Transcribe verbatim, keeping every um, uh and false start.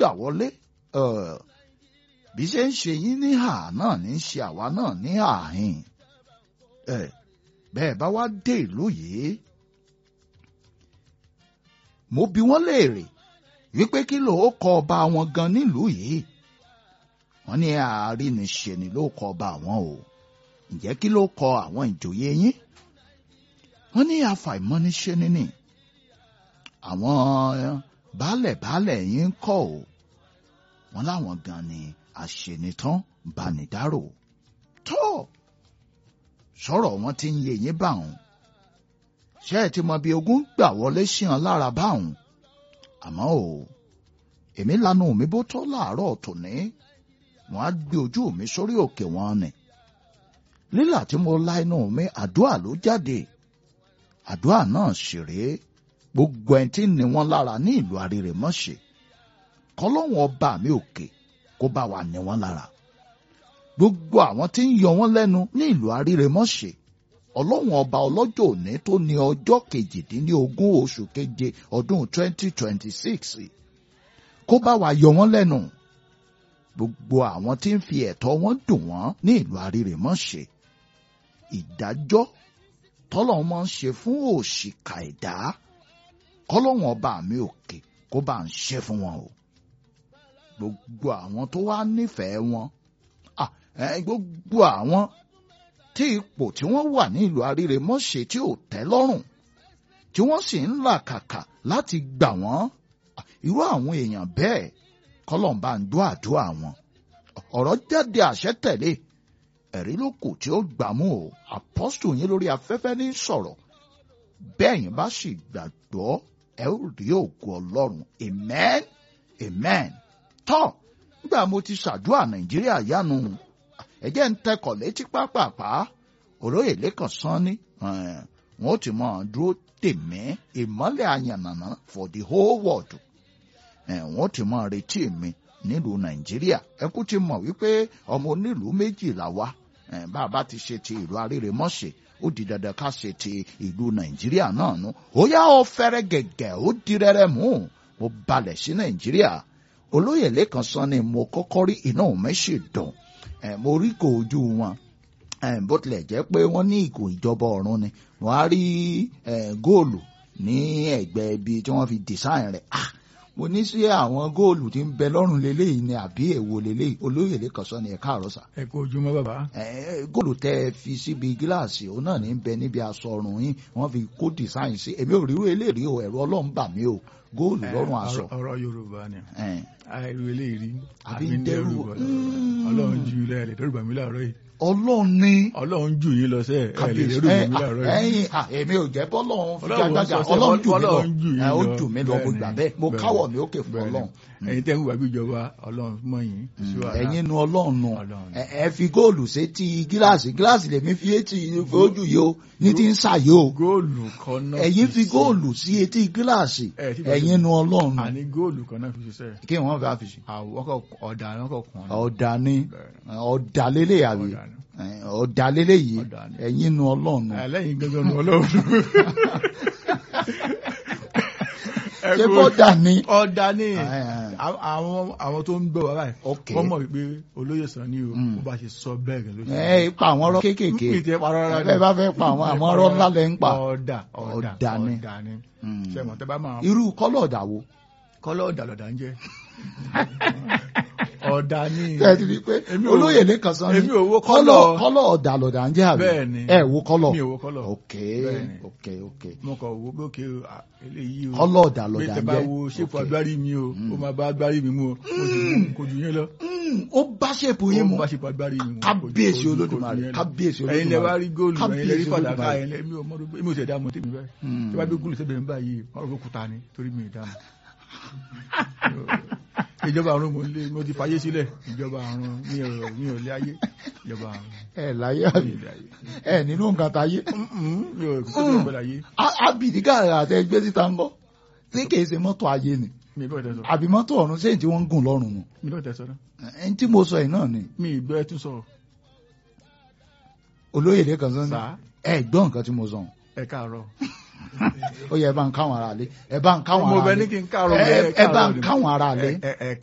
gbà wọlé bí ṣe ń ṣe yín ní hà náà ní ṣe àwa náà ní àhìn bẹ́ẹ̀ bá wá dé ìlú yìí mo bi wọ́n léèrè wípé kí ló kọ ọba wọn gan nílùú yìí wọ́n ní àárínìṣe ni ló kọ ọba àwọn o ǹjẹ́ kí ló kọ àwọn ìjòyè yín wọ́n ní àfàìmọ́niṣe nínú àwọn baálẹ̀ baálẹ̀ yín ń kọ́ o wọ́n láwọn gan ni àṣenitán banidárò tó sọ̀rọ̀ wọn ti ń yé yín báwọn ṣé ẹ ti mọ bí ogun gbà wọlé sí wọn lára báwọn àmọ́ o èmi lanu mi bó tó láàárọ̀ tòní wọ́n á gbé ojú mi sórí òkè wọn ni lílà tí mo la inú mi àdúrà ló jáde àdúrà náà sì rèé gbogbo ẹni tí ń ní wọn lára ní ìlú Arírèmọ́ṣẹ́ kọ́lọ́hún ọba mi òkè kó bá wa ní wọn lára gbogbo àwọn tí ń yọ wọn lẹ́nu ní ìlú Arírèmọ́ṣẹ́ ọlọ́hun ọba ọlọ́jọ́ òní tó ní ọjọ́ kejìdínlógún oṣù keje ọdún twenty twenty six kó bá wa yọ wọn lẹ́nu gbogbo àwọn tí ń fi ẹ̀tọ́ wọn dùn wọ́n ní ìlú Arírèmọ́ṣẹ́ ìdájọ́ tọ́lọ́hun máa ń ṣe fún òṣìkà ẹ̀dá kọ́lọ́hún ọba mi òkè kó bá ń ṣe fún wọn o gbogbo àwọn tó wá nífẹ̀ẹ́ wọn gbogbo àwọn tí ipò tí wọ́n wà ní ìlú Arírèmọ́ṣẹ́ tí ò tẹ́ lọ́rùn tí wọ́n sì ń làkàkà láti gbà wọ́n irú àwọn èèyàn bẹ́ẹ̀ kọ́lọ́hún bá ń dún àdúrà wọn ọ̀rọ̀ jáde àṣẹ tẹ̀lé ẹ̀rí ló kù tí ó gbàmú o àpọ́sítù yín lórí afẹ́fẹ́ ní sọ̀rọ̀ bẹ́ẹ̀ yín bá sì gbàgbọ́ ẹ ó rí ògo Ọlọ́run amen amen tọ́ nígbà mo ti ṣàdúrà Nàìjíríà yánu ẹ̀jẹ̀ ń tẹkọ̀ létí pápápá olóyè lẹ́kàn sanni wọn ó ti máa dúró tèmí ìmọ́lẹ̀ àyànnànà for the whole world wọn ó ti máa retí mi nílùú Nàìjíríà ẹ kú ti mọ̀ wípé ọmọ onílùú méjìlá wa bá a bá ti ṣe ti ìlú Arírèmọ́ṣẹ́ ó di dandan ká ṣe ti ìlú Nàìjíríà náà nù ó yá ọ fẹ́rẹ́ gẹ̀gẹ̀ ó di rẹ́rẹ́ mú mo balẹ̀ sí Nàìjíríà olóyè lẹ́kàn sanni mo kọ́kọ́ rí iná mi sì dùn mo rí kò ojú wọn bó tilẹ̀ jẹ́ pé wọ́n ní ìgò ìjọba ọ̀run ni wọ́n á rí góòlù ní ẹ̀gbẹ́ ibi tí wọ́n fi design rẹ̀ ah mo ní sí àwọn góòlù tí ń bẹ lọ́rùn lélẹ́yìí ni àbí èwo lélẹ́yìí olóyè lẹ́kàn sọ ni ẹ káàárọ̀ sà. ẹ kú ojúmọ́ bàbá. góòlù tẹ́ ẹ fi síbi gíláàsì òun náà ní bẹ níbi aṣọ ọrùn yín wọ́n fi kó design sí èmi ò ríru eléyìí o ẹ̀rọ ọlọ́run bà mí o góòlù lọ́rùn aṣọ. ọ̀rọ̀ Yorùbá ni àìrú eléyìí àbí ń dẹ́rù Ọlọ́run ju ilé ẹ̀ lè dẹ́rù bà mí láàárọ̀ yìí. Ọlọ́run ni. Ọlọ́run jù yín lọ sẹ́ ẹ̀ lè dẹ́rù bà mí láàárọ̀ yìí. ẹ̀yin èmi ò jẹ́ bọ́lọ́run fi jágbájá Ọlọ́run jù mí lọ ó jù mí lọ gbogbo àbẹ́ mo káwọ̀ mi ó kè fún Ọlọ́run. ẹ̀yin tẹ́ ń wà bí ìjọba Ọlọ́run mọ̀ yín. ẹ̀yin nu Ọlọ́run nu ẹ fi góòlù sétí gíláàsì gíláàsì lèmi fi etí ojú yìí o ní ti ń ṣàyè o. góòlù kan náà ẹ̀yin fi góòlù sí etí gíláàsì ẹ̀yin nu Ọlọ́run. àní góòlù kan náà fi ṣiṣẹ́. kí wọ́n fẹ́ fi ṣe. ọ̀dà náà kọ̀ kàn. ọ̀dà ni ọ̀dà lélẹ̀ àbí ọ̀dà lélẹ̀ yìí ẹ̀yin nu Ọlọ́run. ẹlẹ́yin gẹ́gẹ́ nu Ọlọ́run. ṣé bọ́dà ni. ọ̀dà ni àwọn tó ń gbọ́ wa báyìí wọ́n mọ̀ wípé olóyè Sanni o ó bá ṣe sọ bẹ́ẹ̀ gẹ̀ ló ṣe. ẹ pa àwọn ọ̀rọ̀ kéékèèké ẹ bá fẹ́ pa àwọn àwọn ọ̀rọ̀ ńlá lẹ́ ń pa. ọ̀dà ọ̀dà ni ṣẹ́mọ̀ tẹ́ bá máa. irú kọ́lọ̀ ọ̀dà wo. kọ́lọ̀ ọ̀dà lọ̀dà ń jẹ́ ọ̀dà ni. ẹ ti rí i pé olóyè lẹ́kàn Sanni èmi ò wo kọ́lọ̀ kọ́lọ̀ ọ̀dà lọ̀dà ń jẹ́ àbí. bẹ́ẹ̀ni ẹ wo kọ́lọ̀. mi ò wo kọ́lọ̀. ok ok ok. mo kàn wo pé òkè eléyìí o. kọ́lọ̀ ọ̀dà lọ̀dà ń jẹ́. bẹ́ẹ̀ tẹ́ bá wo ṣépù agbárí mi o ó máa bá agbárí mi mu o mo sì kò jù yín lọ. ó bá ṣépù yín mu. ó bá ṣépù agbárí mi mu. kábíyèsí Olódùmarè kábíyèsí Olódùmarè. ẹ̀yin lẹ wá rí góòlù ẹ̀yin lẹ rí fàdákà ẹ̀yin lẹ mi ò mọ̀ mi ò tẹ̀ dá mọ̀ tèmi báyìí. tí wàá gbé góòlù sẹ́bẹ̀ ń báyìí wọ́n rò kúta ni torí mi ì dá mọ̀. ìjọba àrùn mo lé mo ti fàyè sílẹ̀ ìjọba àrùn mi ò mi ò lé ayé ìjọba àrùn. ẹ láyé àbí ẹ nínú nǹkan táyé. mi ò kí ló ń gbọ́dọ̀ ayé. abidika àti ẹgbẹ́ síta ń bọ̀ tí kìí ṣe mọ́tò ayé ni mi bọ́ tẹ sọ. àbí mọ́tò ọ̀run ṣé tí wọ́n ń gùn lọ́rùn nù. mi bọ́ tẹ sọ náà. ẹni tí mo sọ yìí náà ni. mi ìgbọ́ ẹ tún sọ̀rọ̀. olóyè lẹ́kàn Sanni sá ẹ gbọ́ nǹkan tí mo sọ. ẹ káàárọ̀. ó yẹ ẹ bá ń káwọn ará lé ẹ bá ń káwọn ará lé mo bẹ ní kí n káàárọ̀ ẹ bá ń káwọn ará lé.